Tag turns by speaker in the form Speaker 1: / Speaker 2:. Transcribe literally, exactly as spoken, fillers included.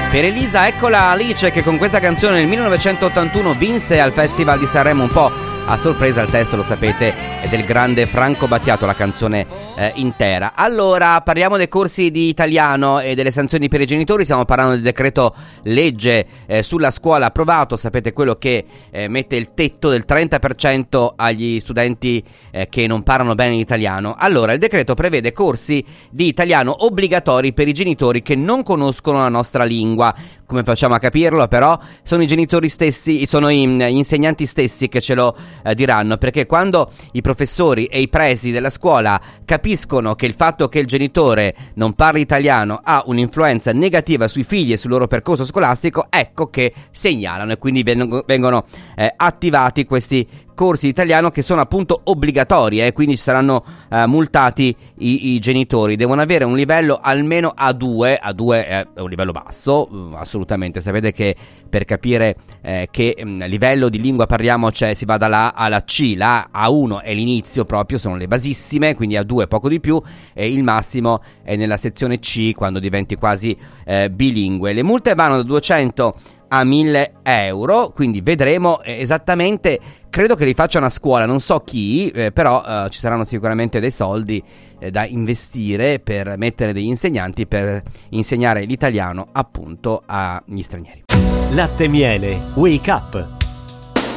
Speaker 1: Per Elisa, eccola Alice che con questa canzone nel millenovecentottantuno vinse al Festival di Sanremo, un po' a sorpresa. Il testo, lo sapete, è del grande Franco Battiato, la canzone eh, intera. Allora, parliamo dei corsi di italiano e delle sanzioni per i genitori. Stiamo parlando del decreto legge eh, sulla scuola approvato, sapete, quello che eh, mette il tetto del trenta per cento agli studenti eh, che non parlano bene l'italiano. Allora, il decreto prevede corsi di italiano obbligatori per i genitori che non conoscono la nostra lingua. Come facciamo a capirlo? Però sono i genitori stessi, sono i, gli insegnanti stessi che ce lo eh, diranno, perché quando i professori e i presidi della scuola capiscono che il fatto che il genitore non parli italiano ha un'influenza negativa sui figli e sul loro percorso scolastico, ecco che segnalano, e quindi vengono, vengono eh, attivati questi corsi di italiano che sono appunto obbligatori, e eh, quindi saranno eh, multati i, i genitori. Devono avere un livello almeno A due, A due è un livello basso, uh, assolutamente. Sapete che per capire eh, che um, livello di lingua parliamo, cioè si va dalla A alla C, la A uno è l'inizio proprio, sono le basissime, quindi A due poco di più, e il massimo è nella sezione C, quando diventi quasi eh, bilingue. Le multe vanno da duecento a mille euro, quindi vedremo esattamente. Credo che li facciano a scuola, non so chi, eh, però eh, ci saranno sicuramente dei soldi eh, da investire per mettere degli insegnanti per insegnare l'italiano appunto agli stranieri.
Speaker 2: Latte Miele Wake Up.